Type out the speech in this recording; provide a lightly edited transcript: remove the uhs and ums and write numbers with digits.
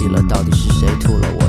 了，到底是谁吐了？我